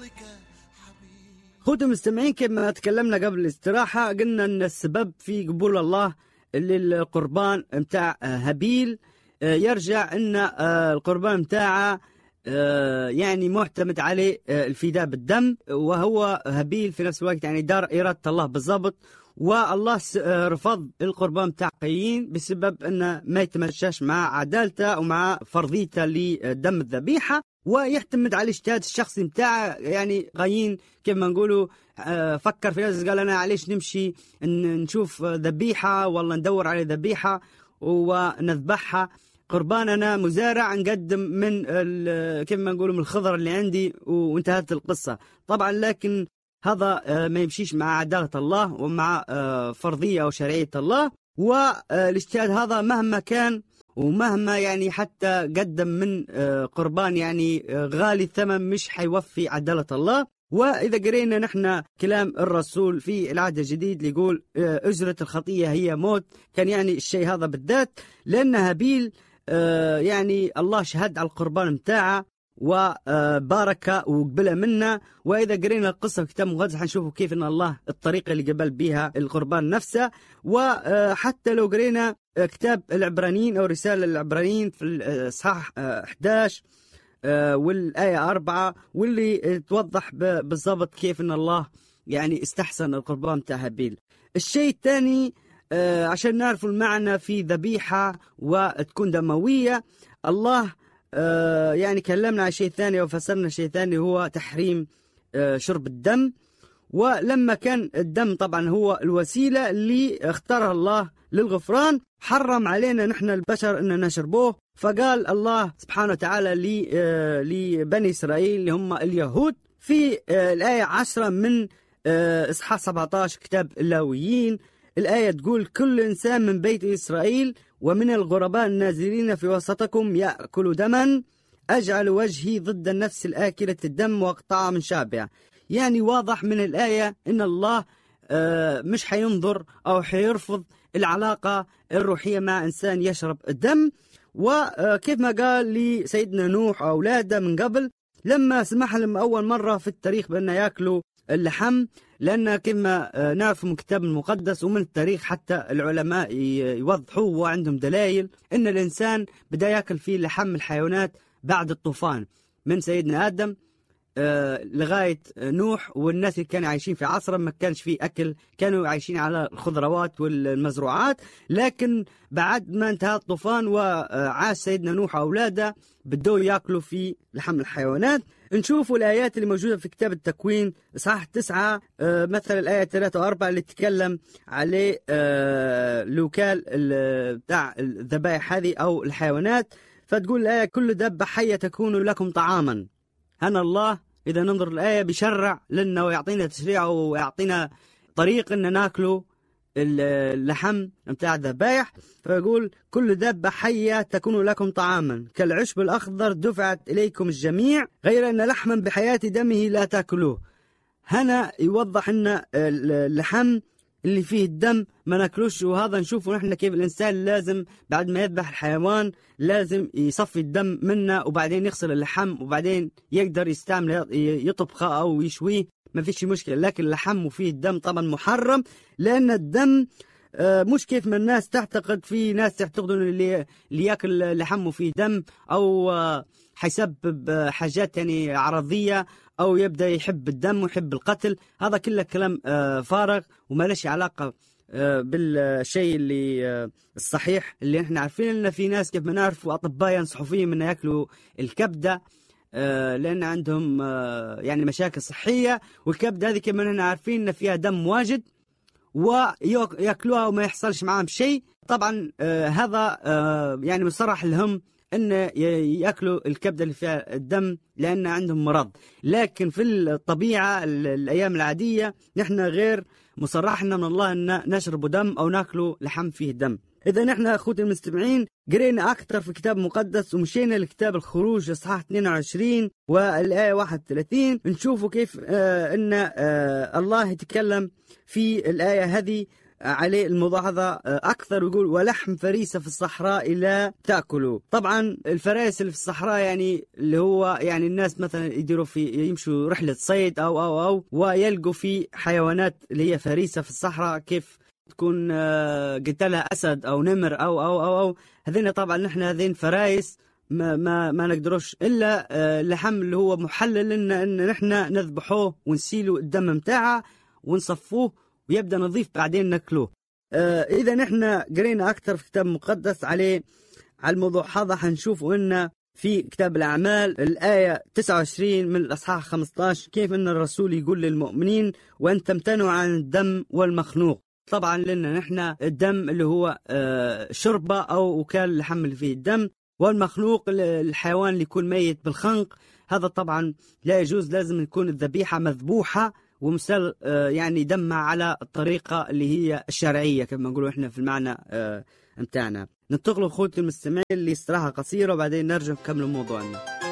خوتي المستمعين، كما تكلمنا قبل الاستراحة قلنا أن السبب في قبول الله للقربان متاع هابيل يرجع أن القربان متاعه يعني معتمد عليه الفداء بالدم، وهو هابيل في نفس الوقت يعني دار إرادة الله بالضبط. والله رفض القربان متاع قايين بسبب أنه ما يتمشاش مع عدالته ومع فرضيته لدم الذبيحة، ويعتمد على الاجتهاد الشخصي متاعه. يعني قايين كيف ما نقولوا فكر في نفسه، قال أنا علاش نمشي نشوف ذبيحة والله ندور على ذبيحة ونذبحها، قربان أنا مزارع نقدم من كيف ما نقولوا من الخضر اللي عندي، وانتهت القصة طبعا. لكن هذا ما يمشيش مع عدالة الله ومع فرضية أو شرعية الله. والاجتهاد هذا مهما كان ومهما يعني حتى قدم من قربان يعني غالي الثمن مش حيوفي عدالة الله. وإذا قرينا نحن كلام الرسول في العهد الجديد اللي يقول أجرة الخطية هي موت، كان يعني الشيء هذا بالذات لأن هابيل يعني الله شهد على القربان متاعه وبارك وقبله منا. وإذا قرينا القصة في كتاب مقدس حنشوفوا كيف أن الله الطريقة اللي قبل بها القربان نفسه. وحتى لو قرينا كتاب العبرانيين أو رسالة العبرانيين في الإصحاح 11 والآية 4 واللي توضح بالضبط كيف أن الله يعني استحسن القربان متاع هابيل. الشيء الثاني عشان نعرف المعنى في ذبيحة وتكون دموية، الله يعني كلمنا عن شيء ثاني وفسرنا شيء ثاني هو تحريم شرب الدم. ولما كان الدم طبعا هو الوسيلة اللي اختارها الله للغفران، حرم علينا نحن البشر أن نشربوه. فقال الله سبحانه وتعالى لبني إسرائيل اللي هم اليهود في الآية 10 من إصحاح 17 كتاب اللاويين، الآية تقول كل إنسان من بيت إسرائيل ومن الغرباء النازلين في وسطكم يأكل دما أجعل وجهي ضد النفس الآكلة الدم وأقطعها من شعبها. يعني واضح من الآية إن الله مش حينظر أو حيرفض العلاقة الروحية مع إنسان يشرب الدم. وكيف ما قال لسيدنا نوح أولاده من قبل لما سمح لهم أول مرة في التاريخ بأن يأكلوا اللحم، لأن كما نعرف من الكتاب المقدس ومن التاريخ حتى العلماء يوضحوا وعندهم دلائل أن الإنسان بدأ يأكل فيه لحم الحيوانات بعد الطوفان من سيدنا آدم لغاية نوح. والناس اللي كانوا عايشين في عصره ما كانش فيه أكل، كانوا عايشين على الخضروات والمزروعات. لكن بعد ما انتهى الطوفان وعاش سيدنا نوح وأولاده بدوا يأكلوا في لحم الحيوانات. نشوفوا الآيات اللي موجودة في كتاب التكوين إصحاح 9 مثلا الآية 3 و4 اللي تتكلم عليه الوكال بتاع الذبائح هذه أو الحيوانات. فتقول الآية كل دابة حية تكون لكم طعاما. هنا الله إذا ننظر الآية بيشرع لنا ويعطينا تشريع ويعطينا طريق أن ناكله اللحم متاع الذبائح. فيقول كل دابة حية تكون لكم طعاما كالعشب الأخضر دفعت إليكم الجميع غير أن لحما بحياة دمه لا تأكلوه. هنا يوضح أن اللحم اللي فيه الدم ما ناكلوش. وهذا نشوفه نحن كيف الإنسان لازم بعد ما يذبح الحيوان لازم يصفي الدم منه وبعدين يغسل اللحم وبعدين يقدر يستعمل يطبخه أو يشويه، ما فيش مشكلة. لكن اللحم وفيه الدم طبعا محرم، لأن الدم مش كيف ما الناس تعتقد. في ناس تعتقدون اللي يأكل لحم وفيه دم أو حيسبب حاجات يعني عرضية أو يبدأ يحب الدم ويحب القتل. هذا كله كلام فارغ وما لش علاقة بالشيء اللي الصحيح اللي احنا عارفين. ان في ناس كيف ما نعرف أطباء ينصحوا فيهم ان يأكلوا الكبدة لأن عندهم يعني مشاكل صحية، والكبدة هذه كما نحن عارفين ان فيها دم واجد ويأكلوها وما يحصلش معهم شيء. طبعا هذا يعني مصرح لهم أن يأكلوا الكبدة اللي فيها الدم لأن عندهم مرض. لكن في الطبيعة الأيام العادية نحن غير مصرحنا من الله أن نشرب دم أو نأكلوا لحم فيه دم. إذا نحن أخوتي المستمعين قرينا أكثر في كتاب مقدس ومشينا لكتاب الخروج إصحاح 22 والآية 31 نشوفوا كيف أن الله يتكلم في الآية هذه عليه الملاحظة أكثر، يقول ولحم فريسة في الصحراء لا تأكلوا. طبعا الفرائس اللي في الصحراء يعني اللي هو يعني الناس مثلا يديروا يمشوا رحلة صيد أو ويلقوا في حيوانات اللي هي فريسة في الصحراء، كيف تكون قتلها أسد أو نمر أو هذين. طبعا نحن هذين فرايس ما نقدروش إلا اللحم اللي هو محلل لنا إن نحن نذبحوه ونسيلوا الدم متاعه ونصفوه ويبدأ نظيف بعدين ناكلوه. إذا نحن قرينا أكثر في كتاب مقدس على الموضوع هذا، حنشوف إن في كتاب الأعمال الآية 29 من الأصحاح 15 كيف إن الرسول يقول للمؤمنين وأن تمتنعوا عن الدم والمخنوق. طبعا لنا نحن الدم اللي هو شربة أو وكال اللحم اللي فيه الدم، والمخلوق الحيوان اللي يكون ميت بالخنق، هذا طبعا لا يجوز. لازم يكون الذبيحة مذبوحة ومسل يعني دمها على الطريقة اللي هي الشرعية كما نقولوا احنا في المعنى متاعنا. ننتقلوا اخوتي المستمعين اللي استراحة قصيرة وبعدين نرجع نكمل موضوعنا.